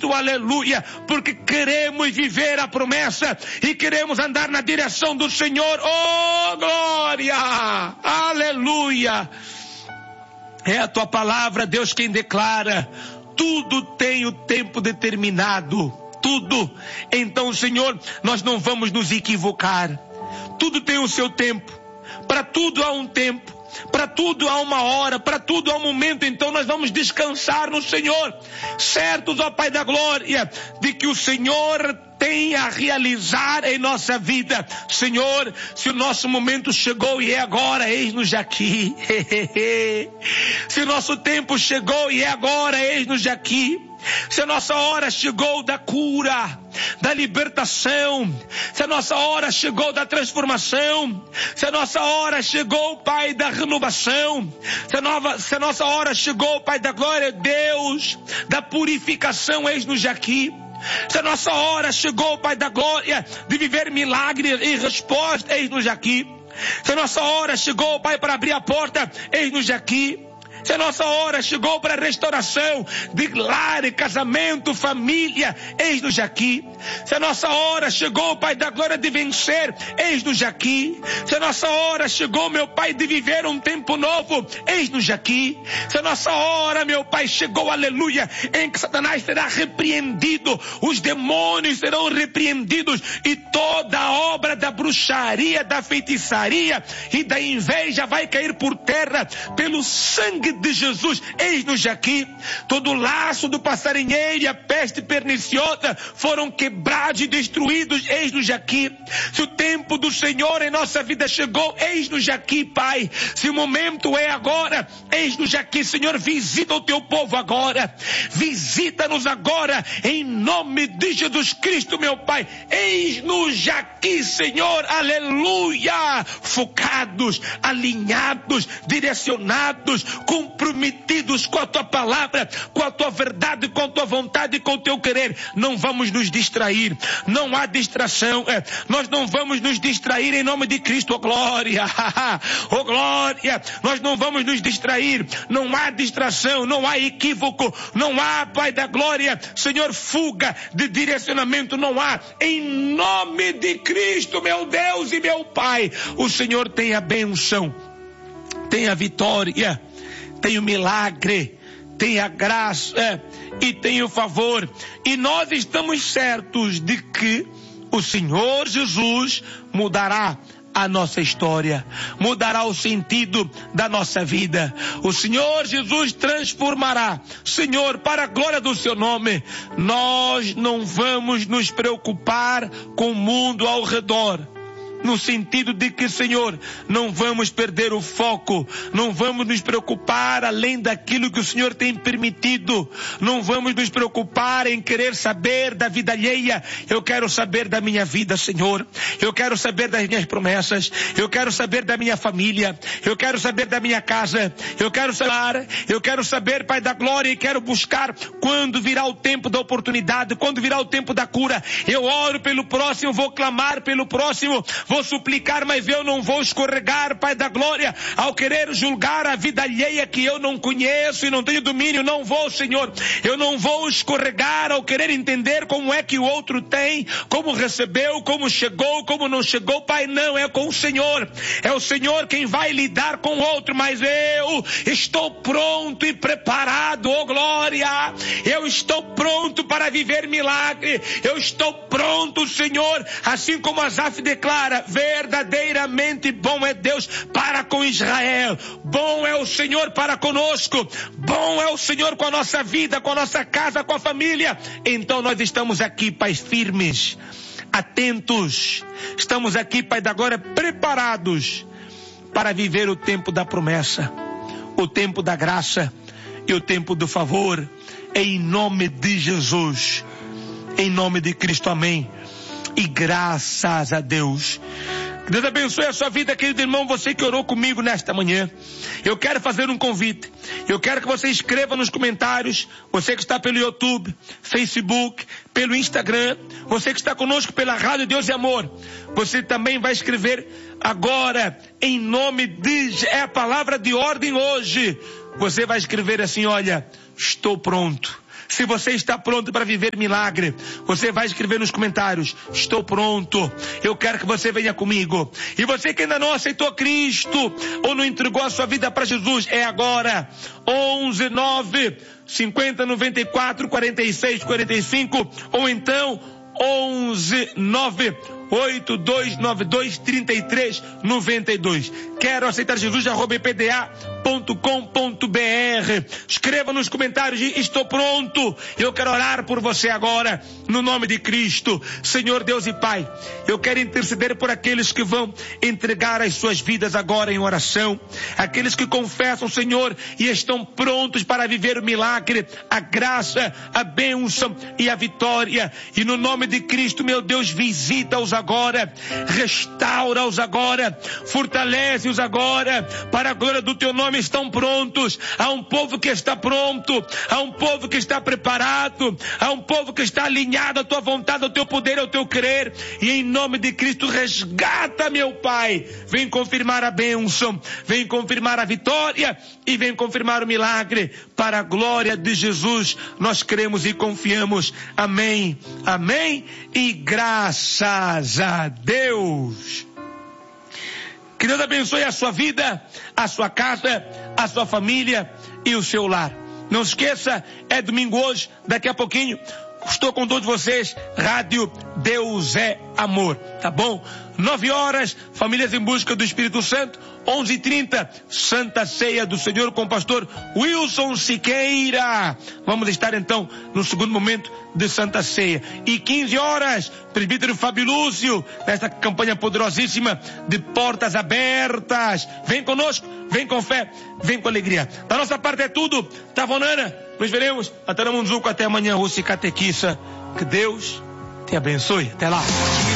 Cristo, aleluia, porque queremos viver a promessa e queremos andar na direção do Senhor. Oh, glória, aleluia. É a tua palavra, Deus, quem declara: tudo tem o tempo determinado, tudo. Então, Senhor, nós não vamos nos equivocar. Tudo tem o seu tempo. Para tudo há um tempo. Para tudo há uma hora, para tudo há um momento. Então nós vamos descansar no Senhor, certos, ó Pai da glória, de que o Senhor tem a realizar em nossa vida. Senhor, se o nosso momento chegou e é agora, eis-nos aqui. Se o nosso tempo chegou e é agora, eis-nos aqui. Se a nossa hora chegou da cura, da libertação, se a nossa hora chegou da transformação, se a nossa hora chegou, Pai, da renovação, se a nossa hora chegou, Pai da glória, Deus, da purificação, eis-nos aqui. Se a nossa hora chegou, Pai da glória, de viver milagres e resposta, eis-nos aqui. Se a nossa hora chegou, Pai, para abrir a porta, eis-nos aqui. Se a nossa hora chegou para restauração de lar, casamento, família, eis-nos aqui. Se a nossa hora chegou, Pai da glória, de vencer, eis-nos aqui. Se a nossa hora chegou, meu Pai, de viver um tempo novo, eis-nos aqui. Se a nossa hora, meu Pai, chegou, aleluia, em que Satanás será repreendido, os demônios serão repreendidos e toda a obra da bruxaria, da feitiçaria e da inveja vai cair por terra pelo sangue de Jesus, eis-nos aqui. Todo o laço do passarinheiro e a peste perniciosa foram quebrados e destruídos, eis-nos aqui. Se o tempo do Senhor em nossa vida chegou, eis-nos aqui, Pai. Se o momento é agora, eis-nos aqui, Senhor. Visita o teu povo agora, visita-nos agora, em nome de Jesus Cristo, meu Pai. Eis-nos aqui, Senhor, aleluia, focados, alinhados, direcionados, comprometidos com a tua palavra, com a tua verdade, com a tua vontade e com o teu querer. Não vamos nos distrair, não há distração, nós não vamos nos distrair em nome de Cristo, oh glória, oh glória, nós não vamos nos distrair, não há distração, não há equívoco, não há, Pai da glória, Senhor, fuga de direcionamento, não há, em nome de Cristo, meu Deus e meu Pai. O Senhor tem a bênção, tem a vitória, tem o milagre, tem a graça e tem o favor. E nós estamos certos de que o Senhor Jesus mudará a nossa história, mudará o sentido da nossa vida. O Senhor Jesus transformará, Senhor, para a glória do seu nome. Nós não vamos nos preocupar com o mundo ao redor, no sentido de que, Senhor, não vamos perder o foco, não vamos nos preocupar além daquilo que o Senhor tem permitido, não vamos nos preocupar em querer saber da vida alheia. Eu quero saber da minha vida, Senhor, eu quero saber das minhas promessas, eu quero saber da minha família, eu quero saber da minha casa, eu quero saber, Pai da glória, e quero buscar quando virá o tempo da oportunidade, quando virá o tempo da cura. Eu oro pelo próximo, vou clamar pelo próximo, vou suplicar, mas eu não vou escorregar, Pai da glória, ao querer julgar a vida alheia que eu não conheço e não tenho domínio. Não vou, Senhor, eu não vou escorregar ao querer entender como é que o outro tem, como recebeu, como chegou, como não chegou. Pai, não, é com o Senhor, é o Senhor quem vai lidar com o outro, mas eu estou pronto e preparado, oh glória, eu estou pronto para viver milagre, eu estou pronto, Senhor, assim como Asaf declara: verdadeiramente bom é Deus para com Israel, bom é o Senhor para conosco, bom é o Senhor com a nossa vida, com a nossa casa, com a família. Então nós estamos aqui, Pai, firmes, atentos, estamos aqui, Pai da glória, preparados para viver o tempo da promessa, o tempo da graça e o tempo do favor, em nome de Jesus, em nome de Cristo, amém. E graças a Deus. Deus abençoe a sua vida, querido irmão, você que orou comigo nesta manhã. Eu quero fazer um convite. Eu quero que você escreva nos comentários, você que está pelo YouTube, Facebook, pelo Instagram, você que está conosco pela Rádio Deus e Amor. Você também vai escrever agora, em nome de... é a palavra de ordem hoje. Você vai escrever assim: olha, estou pronto. Se você está pronto para viver milagre, você vai escrever nos comentários: estou pronto, eu quero que você venha comigo. E você que ainda não aceitou Cristo ou não entregou a sua vida para Jesus, é agora. 11 9 50 94 46 45 ou então 11 9 8292 3392. Quero aceitar Jesus, @pda.com.br. Escreva nos comentários: estou pronto. Eu quero orar por você agora, no nome de Cristo. Senhor Deus e Pai, eu quero interceder por aqueles que vão entregar as suas vidas agora em oração, aqueles que confessam, Senhor, e estão prontos para viver o milagre, a graça, a bênção e a vitória. E no nome de Cristo, meu Deus, visita-os agora, restaura-os agora, fortalece-os agora, para a glória do teu nome. Estão prontos. Há um povo que está pronto, há um povo que está preparado, há um povo que está alinhado à tua vontade, ao teu poder, ao teu querer. E em nome de Cristo, resgata, meu Pai, vem confirmar a bênção, vem confirmar a vitória e vem confirmar o milagre, para a glória de Jesus. Nós cremos e confiamos. Amém, amém e graças a Deus. Que Deus abençoe a sua vida, a sua casa, a sua família e o seu lar. Não esqueça, é domingo hoje, daqui a pouquinho estou com todos vocês, Rádio Deus é Amor, tá bom? 9 horas, Famílias em Busca do Espírito Santo. 11h30, Santa Ceia do Senhor com o pastor Wilson Siqueira. Vamos estar então no segundo momento de Santa Ceia. E 15 horas, presbítero Fábio Lúcio, nesta campanha poderosíssima de portas abertas. Vem conosco, vem com fé, vem com alegria. Da nossa parte é tudo, tá, Vonana? Nos veremos até no Munzuco, até amanhã, Rússia Catequissa. Que Deus te abençoe. Até lá.